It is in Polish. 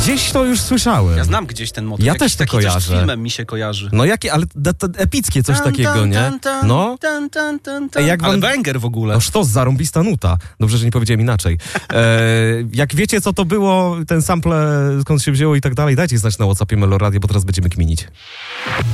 Gdzieś to już słyszałem. Ja znam gdzieś ten motyw. Ja Jakiś też to taki coś kojarzę. z filmem mi się kojarzy. No jakie, ale epickie coś takiego, nie? No. Jak Ale wam... banger w ogóle. No sztos, zarąbista nuta. Dobrze, że nie powiedziałem inaczej. Jak wiecie, co to było, ten sample, skąd się wzięło i tak dalej, dajcie znać na WhatsAppie Meloradio, bo teraz będziemy kminić.